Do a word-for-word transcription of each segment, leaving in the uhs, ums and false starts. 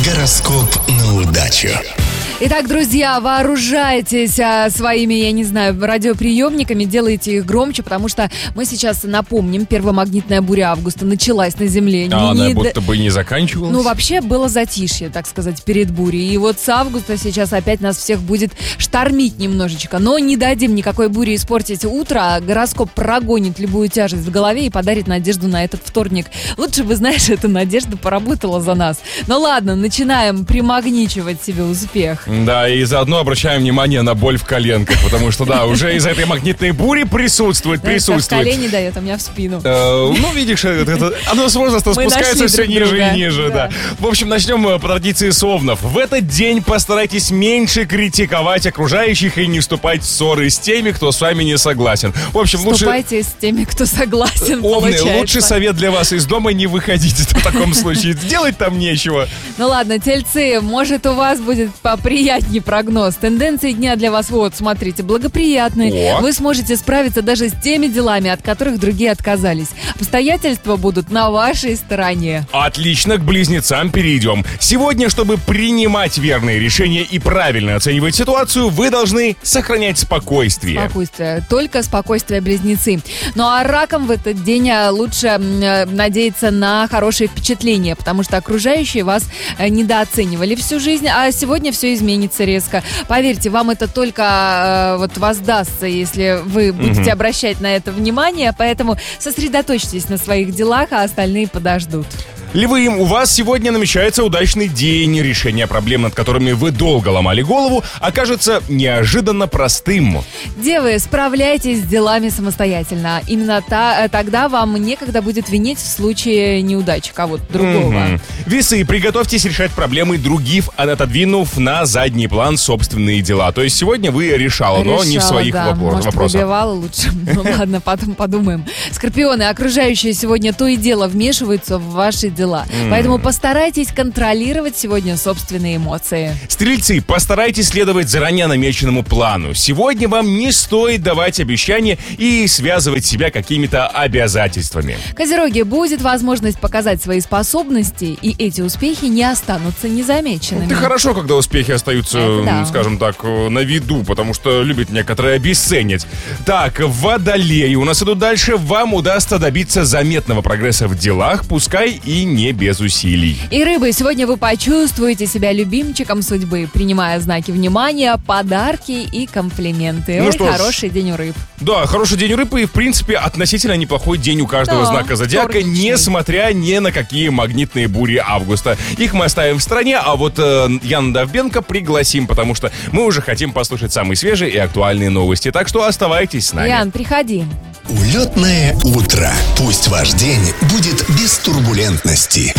Гороскоп на удачу. Итак, друзья, вооружайтесь а, своими, я не знаю, радиоприемниками, делайте их громче, потому что мы сейчас напомним, первая магнитная буря августа началась на Земле. А не, она не будто д... бы не заканчивалась? Ну, вообще было затишье, так сказать, перед бурей. И вот с августа сейчас опять нас всех будет штормить немножечко. Но не дадим никакой буре испортить утро. Гороскоп прогонит любую тяжесть в голове и подарит надежду на этот вторник. Лучше бы, знаешь, эта надежда поработала за нас. Ну ладно, начинаем примагничивать себе успех. Да, и заодно обращаем внимание на боль в коленках, потому что, да, уже из-за этой магнитной бури присутствует, присутствует. В колени дает, а у меня в спину. Ну, видишь, оно с возрастом спускается все ниже и ниже, да. В общем, начнем по традиции с овнов. В этот день постарайтесь меньше критиковать окружающих и не вступать в ссоры с теми, кто с вами не согласен. В общем, лучше... Вступайте с теми, кто согласен, Овны, лучший совет для вас: из дома не выходите в таком случае. Делать там нечего. Ну ладно, тельцы, может, у вас будет поприятнее прогноз. Тенденции дня для вас, вот, смотрите, благоприятные. О. Вы сможете справиться даже с теми делами, от которых другие отказались. Обстоятельства будут на вашей стороне. Отлично, к близнецам перейдем. Сегодня, чтобы принимать верные решения и правильно оценивать ситуацию, вы должны сохранять спокойствие. Спокойствие. Только спокойствие, близнецы. Ну а ракам в этот день лучше надеяться на хорошие впечатления, потому что окружающие вас недооценивали всю жизнь, а сегодня все изменится резко. Поверьте, вам это только э, вот воздастся, если вы будете угу. обращать на это внимание, поэтому сосредоточьтесь на своих делах, а остальные подождут. Львы, у вас сегодня намечается удачный день. Решение проблем, над которыми вы долго ломали голову, окажется неожиданно простым. Девы, справляйтесь с делами самостоятельно. Именно та, тогда вам некогда будет винить в случае неудачи кого-то другого. Mm-hmm. Весы, приготовьтесь решать проблемы других, отодвинув на задний план собственные дела. То есть сегодня вы решала, но решала, не в своих да. вопрос- Может, вопросах. выбивала лучше. Ну ладно, потом подумаем. Скорпионы, окружающие сегодня то и дело вмешиваются в ваши дела. Mm. Поэтому постарайтесь контролировать сегодня собственные эмоции. Стрельцы, постарайтесь следовать заранее намеченному плану. Сегодня вам не стоит давать обещания и связывать себя какими-то обязательствами. Козероги, будет возможность показать свои способности, и эти успехи не останутся незамеченными. Это хорошо, когда успехи остаются, да. скажем так, на виду, потому что любят некоторые обесценить. Так, водолеи у нас идут дальше. Вам удастся добиться заметного прогресса в делах, пускай и не без усилий. И рыбы, сегодня вы почувствуете себя любимчиком судьбы, принимая знаки внимания, подарки и комплименты. Ну Ой, что ж, хороший день у рыб. Да, хороший день у рыбы и, в принципе, относительно неплохой день у каждого Да, знака зодиака, вторничный. несмотря ни на какие магнитные бури августа. Их мы оставим в стороне, а вот э, Яна Довбенко пригласим, потому что мы уже хотим послушать самые свежие и актуальные новости. Так что оставайтесь с нами. Ян, приходи. Улетное утро. Пусть ваш день будет без турбулентности.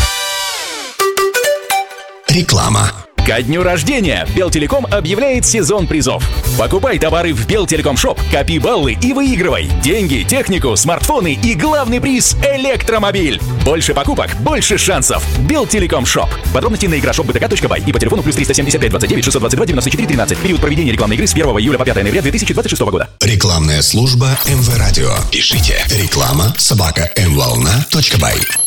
Реклама. Ко дню рождения Белтелеком объявляет сезон призов. Покупай товары в Белтелеком Шоп, копи баллы и выигрывай деньги, технику, смартфоны и главный приз – электромобиль. Больше покупок, больше шансов. Белтелеком Шоп. Подробности на игра шоп бэ тэ ка точка бай и по телефону плюс триста семьдесят пять двадцать девять шестьсот двадцать два девяносто четыре тринадцать. Период проведения рекламной игры с первого июля по пятое ноября две тысячи двадцать шестого года. Рекламная служба эм вэ Радио. Пишите реклама собака эм волна точка бай.